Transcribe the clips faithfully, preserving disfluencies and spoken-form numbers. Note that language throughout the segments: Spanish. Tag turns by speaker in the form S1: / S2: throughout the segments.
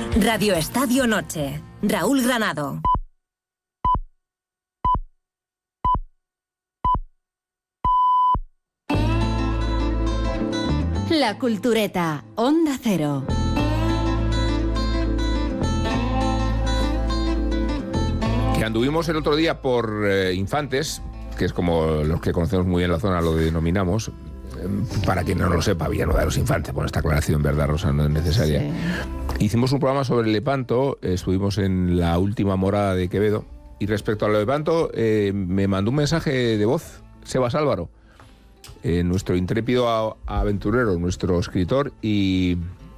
S1: Radio Estadio Noche. Raúl Granado.
S2: La Cultureta, Onda Cero.
S3: Que anduvimos el otro día por eh, Infantes, que es como los que conocemos muy bien la zona lo denominamos. Eh, para quien no lo sepa, Villanueva de los Infantes, por esta aclaración, ¿verdad, Rosa? No es necesaria. Sí. Hicimos un programa sobre Lepanto, eh, estuvimos en la última morada de Quevedo, y respecto a lo de Lepanto, eh, me mandó un mensaje de voz, Sebas Álvaro, eh, nuestro intrépido a, aventurero, nuestro escritor y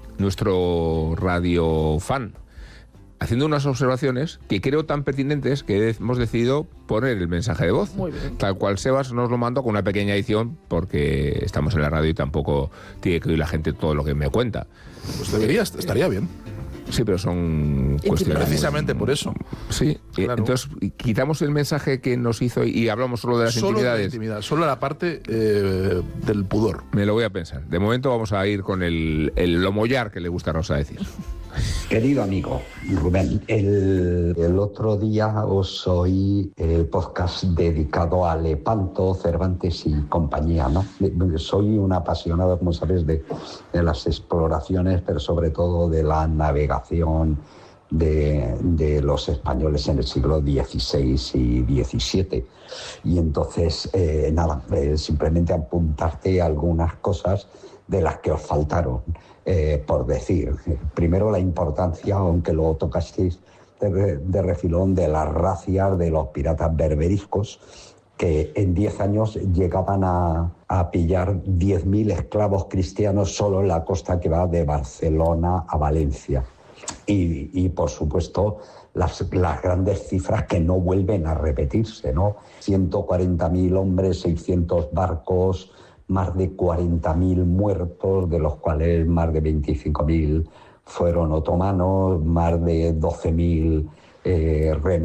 S3: nuestro radio fan, haciendo unas observaciones que creo tan pertinentes que hemos decidido poner el mensaje de voz.
S4: Muy bien.
S3: Tal cual Sebas nos lo mandó con una pequeña edición, porque estamos en la radio y tampoco tiene que oír la gente todo lo que me cuenta.
S4: Pues debería, estaría bien.
S3: Sí, pero son cuestiones...
S4: Precisamente por eso.
S3: Sí, claro. Entonces quitamos el mensaje que nos hizo y hablamos solo de las
S4: solo
S3: intimidades.
S4: De la intimidad, solo la parte eh, del pudor.
S3: Me lo voy a pensar. De momento vamos a ir con el, el lomollar que le gusta a Rosa decir.
S5: Querido amigo Rubén, el, el otro día os oí el podcast dedicado a Lepanto, Cervantes y compañía, ¿no? Soy un apasionado, como sabes, de, de las exploraciones, pero sobre todo de la navegación de, de los españoles en el siglo dieciséis y diecisiete. Y entonces, eh, nada, eh, simplemente apuntarte algunas cosas de las que os faltaron. Eh, por decir, primero la importancia, aunque lo tocasteis de, de refilón, de las racias de los piratas berberiscos, que en diez años llegaban a, a pillar diez mil esclavos cristianos solo en la costa que va de Barcelona a Valencia. Y, y por supuesto, las, las grandes cifras que no vuelven a repetirse, ¿no? ciento cuarenta mil hombres, seiscientos barcos, más de cuarenta mil muertos, de los cuales más de veinticinco mil fueron otomanos, más de doce mil eh,